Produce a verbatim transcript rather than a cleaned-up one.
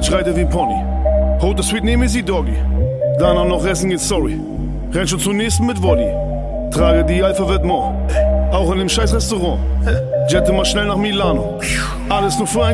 Bitch reite wie Pony. Holt das Sweet, nehme sie Doggy. Dann auch noch essen geht sorry. Renn schon zum nächsten mit Volley. Trage die Alphabet More. Auch in dem scheiß Restaurant. Jette mal schnell nach Milano. Alles nur für ein